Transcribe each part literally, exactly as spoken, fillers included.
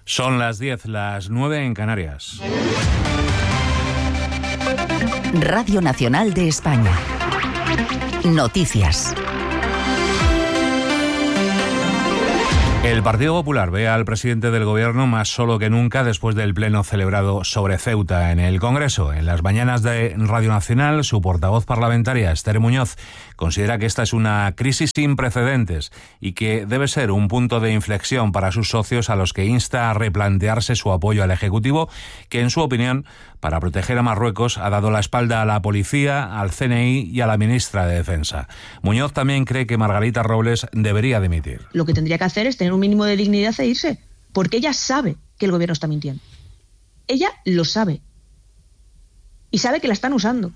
Son las diez, las nueve en Canarias. Radio Nacional de España. Noticias. El Partido Popular ve al presidente del Gobierno más solo que nunca después del pleno celebrado sobre Ceuta en el Congreso. En las mañanas de Radio Nacional, su portavoz parlamentaria, Esther Muñoz, considera que esta es una crisis sin precedentes y que debe ser un punto de inflexión para sus socios, a los que insta a replantearse su apoyo al Ejecutivo, que en su opinión, para proteger a Marruecos, ha dado la espalda a la policía, al C N I y a la ministra de Defensa. Muñoz también cree que Margarita Robles debería dimitir. Lo que tendría que hacer es tener un mínimo de dignidad e irse, porque ella sabe que el gobierno está mintiendo. Ella lo sabe. Y sabe que la están usando.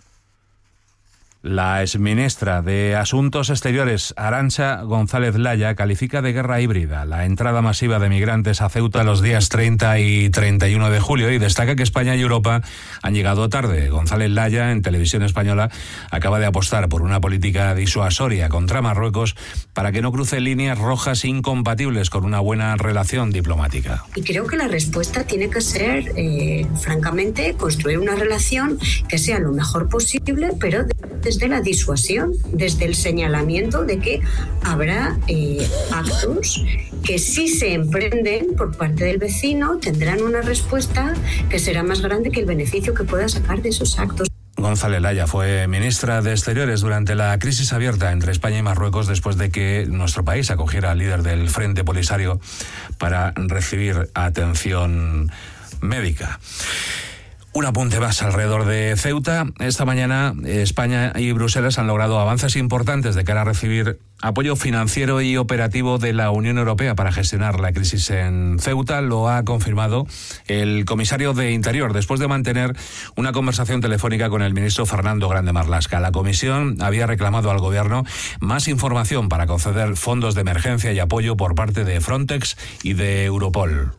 La exministra de Asuntos Exteriores, Arantxa González Laya, califica de guerra híbrida la entrada masiva de migrantes a Ceuta los días treinta y treinta y uno de julio y destaca que España y Europa han llegado tarde. González Laya, en Televisión Española, acaba de apostar por una política disuasoria contra Marruecos para que no cruce líneas rojas incompatibles con una buena relación diplomática. Y creo que la respuesta tiene que ser, eh, francamente, construir una relación que sea lo mejor posible, pero de desde la disuasión, desde el señalamiento de que habrá eh, actos que si se emprenden por parte del vecino tendrán una respuesta que será más grande que el beneficio que pueda sacar de esos actos. González Laya fue ministra de Exteriores durante la crisis abierta entre España y Marruecos después de que nuestro país acogiera al líder del Frente Polisario para recibir atención médica. Un apunte más alrededor de Ceuta. Esta mañana España y Bruselas han logrado avances importantes de cara a recibir apoyo financiero y operativo de la Unión Europea para gestionar la crisis en Ceuta. Lo ha confirmado el comisario de Interior después de mantener una conversación telefónica con el ministro Fernando Grande Marlaska. La comisión había reclamado al gobierno más información para conceder fondos de emergencia y apoyo por parte de Frontex y de Europol.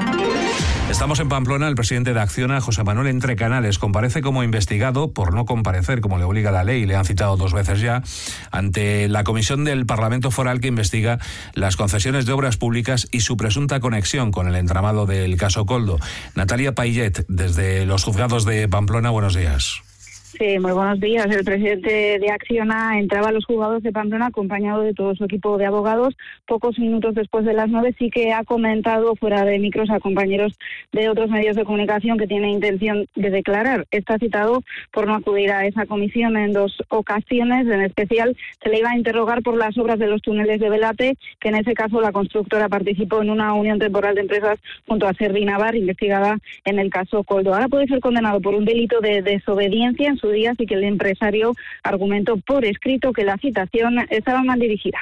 Estamos en Pamplona. El presidente de Acciona, José Manuel Entrecanales, comparece como investigado por no comparecer como le obliga la ley, le han citado dos veces ya, ante la comisión del Parlamento Foral que investiga las concesiones de obras públicas y su presunta conexión con el entramado del caso Koldo. Natalia Payet, desde los juzgados de Pamplona, buenos días. Sí, muy buenos días. El presidente de Acciona entraba a los juzgados de Pamplona acompañado de todo su equipo de abogados. Pocos minutos después de las nueve sí que ha comentado fuera de micros a compañeros de otros medios de comunicación que tiene intención de declarar. Está citado por no acudir a esa comisión en dos ocasiones. En especial se le iba a interrogar por las obras de los túneles de Velate, que en ese caso la constructora participó en una unión temporal de empresas junto a Servinavar, investigada en el caso Koldo. Ahora puede ser condenado por un delito de desobediencia en su día, así que el empresario argumentó por escrito que la citación estaba mal dirigida.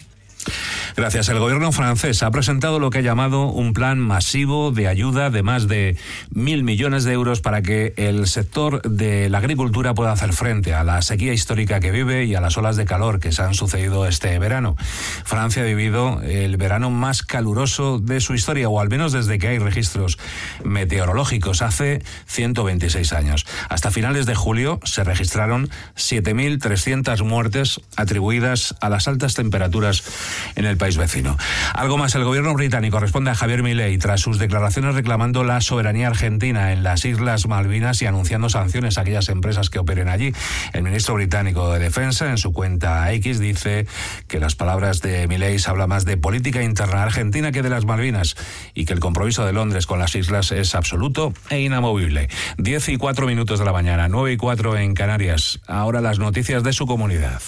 Gracias. El gobierno francés ha presentado lo que ha llamado un plan masivo de ayuda de más de mil millones de euros para que el sector de la agricultura pueda hacer frente a la sequía histórica que vive y a las olas de calor que se han sucedido este verano. Francia ha vivido el verano más caluroso de su historia, o al menos desde que hay registros meteorológicos, hace ciento veintiséis años. Hasta finales de julio se registraron siete mil trescientas muertes atribuidas a las altas temperaturas en el país vecino. Algo más, el gobierno británico responde a Javier Milei tras sus declaraciones reclamando la soberanía argentina en las Islas Malvinas y anunciando sanciones a aquellas empresas que operen allí. El ministro británico de Defensa, en su cuenta X, dice que las palabras de Milei habla más de política interna argentina que de las Malvinas y que el compromiso de Londres con las islas es absoluto e inamovible. Diez y cuatro minutos de la mañana, nueve y cuatro en Canarias. Ahora las noticias de su comunidad.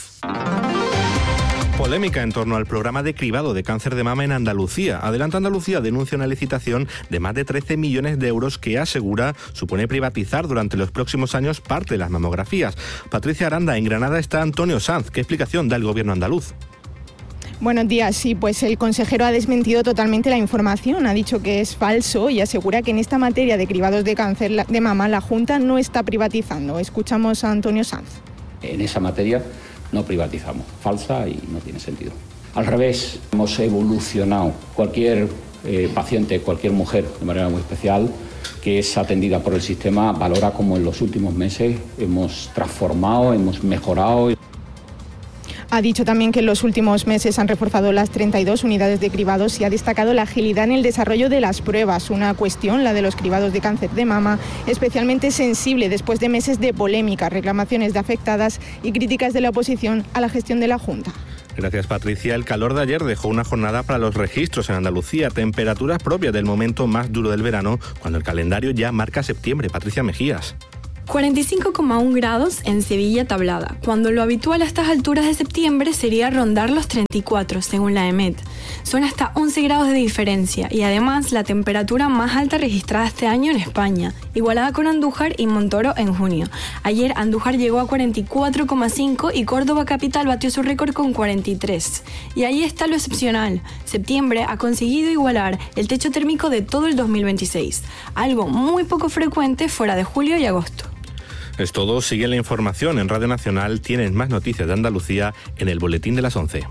Polémica en torno al programa de cribado de cáncer de mama en Andalucía. Adelante Andalucía denuncia una licitación de más de trece millones de euros que asegura supone privatizar durante los próximos años parte de las mamografías. Patricia Aranda, en Granada está Antonio Sanz. ¿Qué explicación da el gobierno andaluz? Buenos días. Sí, pues el consejero ha desmentido totalmente la información. Ha dicho que es falso y asegura que en esta materia de cribados de cáncer de mama la Junta no está privatizando. Escuchamos a Antonio Sanz. En esa materia no privatizamos. Falsa y no tiene sentido. Al revés, hemos evolucionado. Cualquier eh, paciente, cualquier mujer, de manera muy especial, que es atendida por el sistema, valora como en los últimos meses hemos transformado, hemos mejorado. Ha dicho también que en los últimos meses han reforzado las treinta y dos unidades de cribados y ha destacado la agilidad en el desarrollo de las pruebas, una cuestión, la de los cribados de cáncer de mama, especialmente sensible después de meses de polémica, reclamaciones de afectadas y críticas de la oposición a la gestión de la Junta. Gracias, Patricia. El calor de ayer dejó una jornada para los registros en Andalucía, temperaturas propias del momento más duro del verano, cuando el calendario ya marca septiembre. Patricia Mejías. cuarenta y cinco coma uno grados en Sevilla Tablada, cuando lo habitual a estas alturas de septiembre sería rondar los treinta y cuatro, según la E M E T. Son hasta once grados de diferencia y además la temperatura más alta registrada este año en España, igualada con Andújar y Montoro en junio. Ayer Andújar llegó a cuarenta y cuatro coma cinco y Córdoba capital batió su récord con cuarenta y tres. Y ahí está lo excepcional. Septiembre ha conseguido igualar el techo térmico de todo el dos mil veintiséis, algo muy poco frecuente fuera de julio y agosto. Es todo, sigue la información en Radio Nacional, tienen más noticias de Andalucía en el boletín de las once.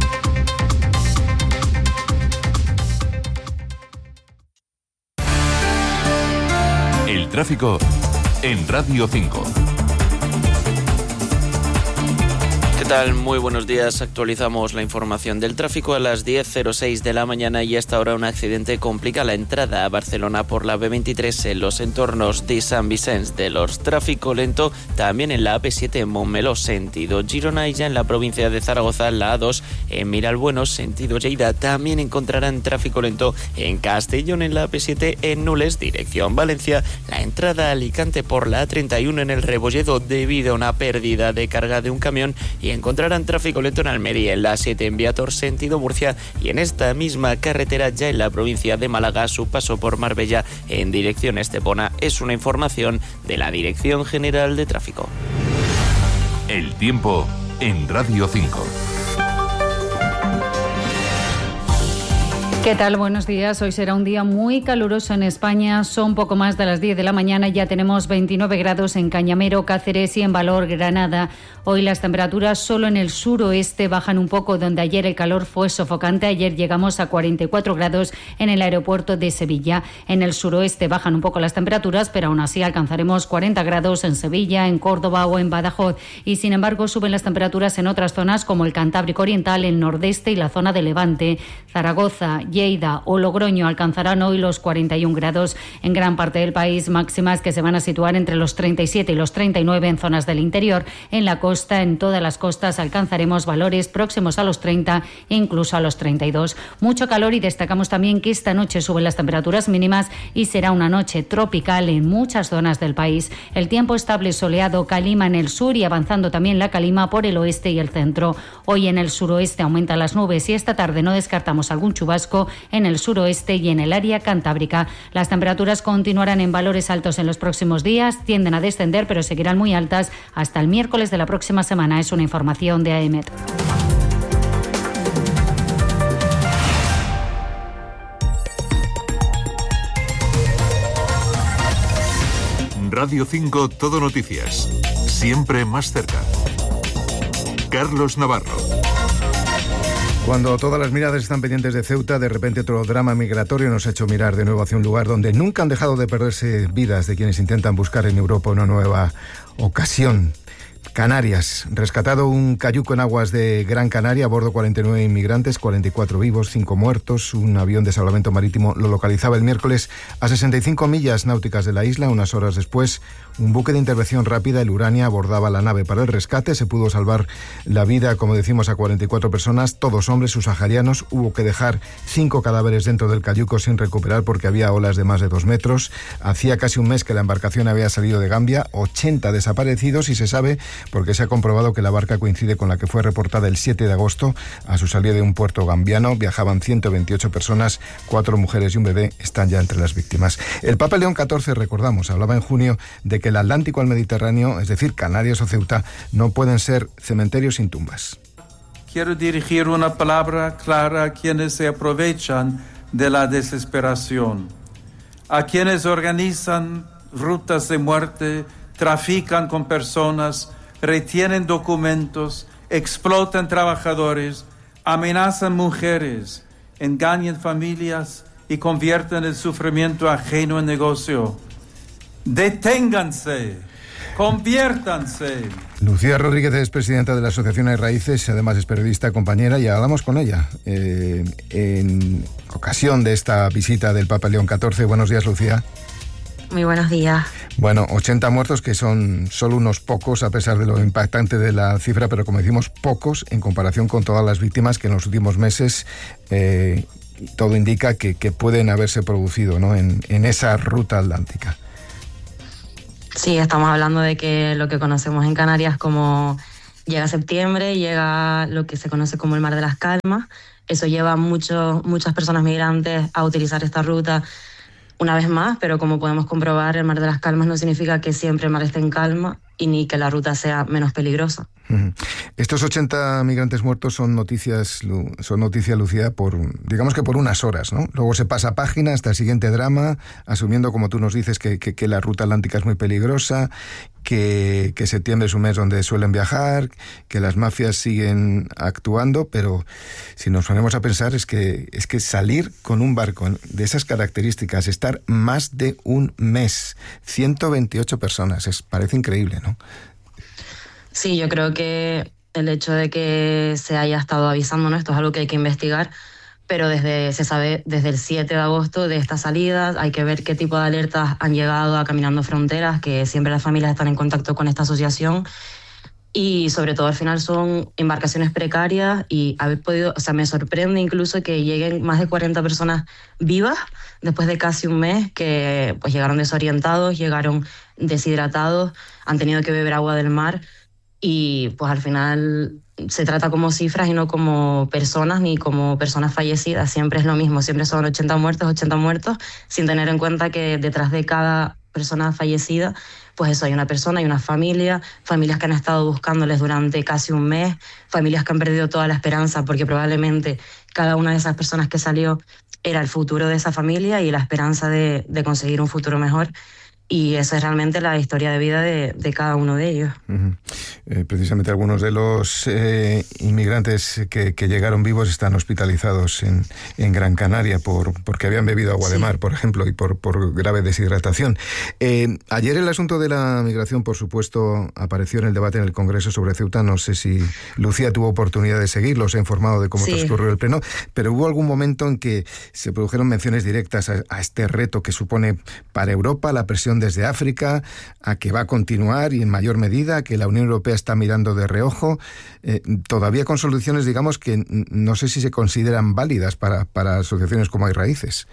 El tráfico en Radio cinco. ¿Qué tal? Muy buenos días. Actualizamos la información del tráfico a las diez cero seis de la mañana y hasta ahora un accidente complica la entrada a Barcelona por la B veintitrés en los entornos de San Vicente de los. Tráfico lento también en la A P siete en Montmeló, sentido Girona, y ya en la provincia de Zaragoza, la A dos en Miralbueno, sentido Lleida. También encontrarán tráfico lento en Castellón en la A P siete en Nules, dirección Valencia. La entrada a Alicante por la A treinta y uno en el Rebolledo debido a una pérdida de carga de un camión, y encontrarán tráfico lento en Almería, en la A siete en Viator, sentido Murcia, y en esta misma carretera ya en la provincia de Málaga, su paso por Marbella en dirección Estepona. Es una información de la Dirección General de Tráfico. El tiempo en Radio cinco. ¿Qué tal? Buenos días. Hoy será un día muy caluroso en España. Son poco más de las diez de la mañana. Ya tenemos veintinueve grados en Cañamero, Cáceres y en Valor, Granada. Hoy las temperaturas solo en el suroeste bajan un poco, donde ayer el calor fue sofocante. Ayer llegamos a cuarenta y cuatro grados en el aeropuerto de Sevilla. En el suroeste bajan un poco las temperaturas, pero aún así alcanzaremos cuarenta grados en Sevilla, en Córdoba o en Badajoz. Y sin embargo suben las temperaturas en otras zonas como el Cantábrico Oriental, el nordeste y la zona de Levante. Zaragoza, Lleida o Logroño alcanzarán hoy los cuarenta y un grados. En gran parte del país, máximas que se van a situar entre los treinta y siete y los treinta y nueve en zonas del interior. En la costa, en todas las costas, alcanzaremos valores próximos a los treinta e incluso a los treinta y dos. Mucho calor, y destacamos también que esta noche suben las temperaturas mínimas y será una noche tropical en muchas zonas del país. El tiempo estable soleado, calima en el sur y avanzando también la calima por el oeste y el centro. Hoy en el suroeste aumentan las nubes y esta tarde no descartamos algún chubasco en el suroeste y en el área cantábrica. Las temperaturas continuarán en valores altos en los próximos días, tienden a descender pero seguirán muy altas hasta el miércoles de la próxima semana. Es una información de A E M E T. Radio cinco, Todo Noticias. Siempre más cerca. Carlos Navarro. Cuando todas las miradas están pendientes de Ceuta, de repente otro drama migratorio nos ha hecho mirar de nuevo hacia un lugar donde nunca han dejado de perderse vidas de quienes intentan buscar en Europa una nueva ocasión. Canarias. Rescatado un cayuco en aguas de Gran Canaria, a bordo cuarenta y nueve inmigrantes, cuarenta y cuatro vivos, cinco muertos. Un avión de salvamento marítimo lo localizaba el miércoles a sesenta y cinco millas náuticas de la isla. Unas horas después, un buque de intervención rápida, el Urania, abordaba la nave para el rescate. Se pudo salvar la vida, como decimos, a cuarenta y cuatro personas, todos hombres subsaharianos. Hubo que dejar cinco cadáveres dentro del cayuco sin recuperar porque había olas de más de dos metros. Hacía casi un mes que la embarcación había salido de Gambia, ochenta desaparecidos, y se sabe porque se ha comprobado que la barca coincide con la que fue reportada el siete de agosto a su salida de un puerto gambiano. Viajaban ciento veintiocho personas, cuatro mujeres y un bebé están ya entre las víctimas. El Papa León catorce, recordamos, hablaba en junio de que el Atlántico al Mediterráneo, es decir, Canarias o Ceuta, no pueden ser cementerios sin tumbas. Quiero dirigir una palabra clara a quienes se aprovechan de la desesperación, a quienes organizan rutas de muerte, trafican con personas, retienen documentos, explotan trabajadores, amenazan mujeres, engañan familias y convierten el sufrimiento ajeno en negocio. ¡Deténganse! Conviértanse. Lucía Rodríguez es presidenta de la Asociación Hay Raíces, además es periodista, compañera, y hablamos con ella eh, en ocasión de esta visita del Papa León catorce. Buenos días, Lucía. Muy buenos días. Bueno, ochenta muertos, que son solo unos pocos, a pesar de lo impactante de la cifra, pero como decimos, pocos en comparación con todas las víctimas que en los últimos meses eh, todo indica que, que pueden haberse producido, ¿no?, en, en esa ruta atlántica. Sí, estamos hablando de que lo que conocemos en Canarias como llega septiembre, llega lo que se conoce como el Mar de las Calmas. Eso lleva a muchos, muchas personas migrantes a utilizar esta ruta una vez más, pero como podemos comprobar, el Mar de las Calmas no significa que siempre el mar esté en calma y ni que la ruta sea menos peligrosa. Uh-huh. Estos ochenta migrantes muertos son noticias, son noticia, Lucía, por, digamos que por unas horas, ¿no? Luego se pasa página hasta el siguiente drama, asumiendo, como tú nos dices, que, que, que la ruta atlántica es muy peligrosa, que, que septiembre es un mes donde suelen viajar, que las mafias siguen actuando, pero si nos ponemos a pensar es que, es que salir con un barco de esas características, estar más de un mes, ciento veintiocho personas, es, parece increíble, ¿no? Sí, yo creo que el hecho de que se haya estado avisando, ¿no?, esto es algo que hay que investigar, pero desde se sabe desde el siete de agosto de esta salida, hay que ver qué tipo de alertas han llegado a Caminando Fronteras, que siempre las familias están en contacto con esta asociación, y sobre todo al final son embarcaciones precarias y haber podido, o sea, me sorprende incluso que lleguen más de cuarenta personas vivas después de casi un mes, que pues llegaron desorientados, llegaron deshidratados, han tenido que beber agua del mar. Y pues al final se trata como cifras y no como personas ni como personas fallecidas. Siempre es lo mismo, siempre son ochenta muertos, ochenta muertos, sin tener en cuenta que detrás de cada persona fallecida, pues eso, hay una persona, hay una familia, familias que han estado buscándoles durante casi un mes, familias que han perdido toda la esperanza porque probablemente cada una de esas personas que salió era el futuro de esa familia y la esperanza de, de conseguir un futuro mejor. Y esa es realmente la historia de vida de, de cada uno de ellos. Uh-huh. Eh, precisamente algunos de los eh, inmigrantes que, que llegaron vivos están hospitalizados en, en Gran Canaria por porque habían bebido agua sí. de mar, por ejemplo, y por, por grave deshidratación. Eh, ayer el asunto de la migración, por supuesto, apareció en el debate en el Congreso sobre Ceuta. No sé si Lucía tuvo oportunidad de seguirlo, se ha informado de cómo sí. transcurrió el pleno, pero hubo algún momento en que se produjeron menciones directas a, a este reto que supone para Europa la presión desde África, a que va a continuar y en mayor medida, que la Unión Europea está mirando de reojo, eh, todavía con soluciones, digamos, que no sé si se consideran válidas para, para asociaciones como Hay Raíces.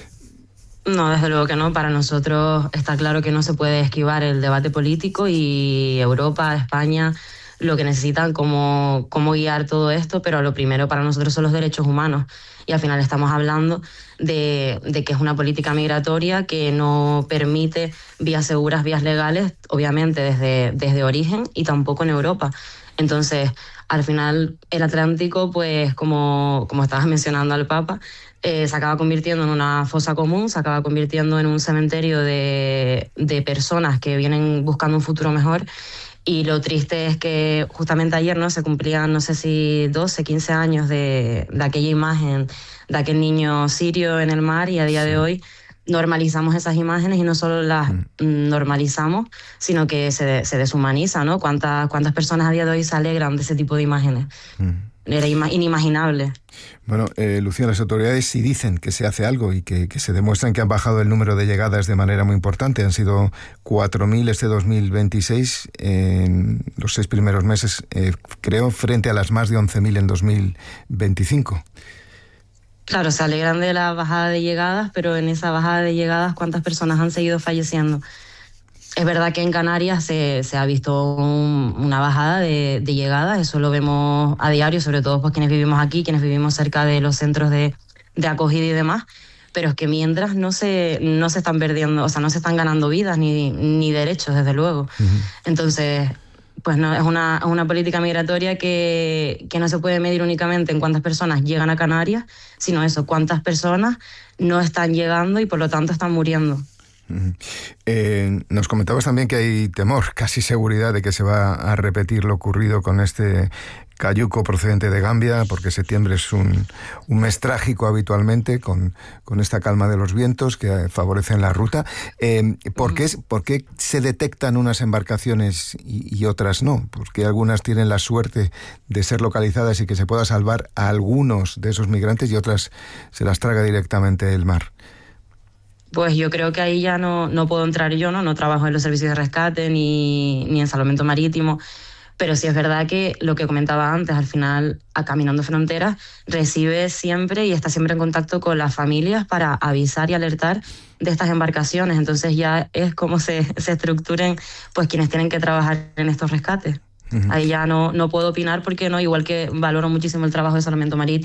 No, desde luego que no. Para nosotros está claro que no se puede esquivar el debate político y Europa, España, lo que necesitan, cómo, cómo guiar todo esto, pero lo primero para nosotros son los derechos humanos. Y al final estamos hablando de, de que es una política migratoria que no permite vías seguras, vías legales, obviamente desde, desde origen y tampoco en Europa. Entonces, al final, el Atlántico, pues como, como estabas mencionando al Papa, eh, se acaba convirtiendo en una fosa común, se acaba convirtiendo en un cementerio de, de personas que vienen buscando un futuro mejor. Y lo triste es que justamente ayer no se cumplían, no sé si doce, quince años de, de aquella imagen, de aquel niño sirio en el mar, y a día de hoy normalizamos esas imágenes y no solo las mm. normalizamos, sino que se, se deshumaniza, ¿no? ¿Cuántas, cuántas personas a día de hoy se alegran de ese tipo de imágenes? Mm. Era inimaginable. Bueno, eh, Lucía, las autoridades sí dicen que se hace algo y que, que se demuestran que han bajado el número de llegadas de manera muy importante. Han sido cuatro mil este dos mil veintiséis, en los seis primeros meses, eh, creo, frente a las más de once mil en dos mil veinticinco. Claro, se alegran de la bajada de llegadas, pero en esa bajada de llegadas, ¿cuántas personas han seguido falleciendo? Es verdad que en Canarias se, se ha visto un, una bajada de, de llegadas, eso lo vemos a diario, sobre todo pues quienes vivimos aquí, quienes vivimos cerca de los centros de, de acogida y demás, pero es que mientras no se, no se están perdiendo, o sea, no se están ganando vidas ni, ni derechos, desde luego. Uh-huh. Entonces, pues no, es una, una política migratoria que, que no se puede medir únicamente en cuántas personas llegan a Canarias, sino eso, cuántas personas no están llegando y por lo tanto están muriendo. Eh, nos comentabas también que hay temor, casi seguridad, de que se va a repetir lo ocurrido con este cayuco procedente de Gambia, porque septiembre es un, un mes trágico habitualmente, con, con esta calma de los vientos que favorecen la ruta. Eh, ¿por, qué, ¿Por qué se detectan unas embarcaciones y, y otras no? Porque algunas tienen la suerte de ser localizadas y que se pueda salvar a algunos de esos migrantes y otras se las traga directamente el mar. Pues yo creo que ahí ya no, no puedo entrar yo, ¿no? No trabajo en los servicios de rescate ni, ni en salvamento marítimo, pero sí es verdad que lo que comentaba antes, al final, a Caminando Fronteras recibe siempre y está siempre en contacto con las familias para avisar y alertar de estas embarcaciones. Entonces ya es como se, se estructuren pues quienes tienen que trabajar en estos rescates. Uh-huh. Ahí ya no, no puedo opinar porque no, igual que valoro muchísimo el trabajo de salvamento marítimo,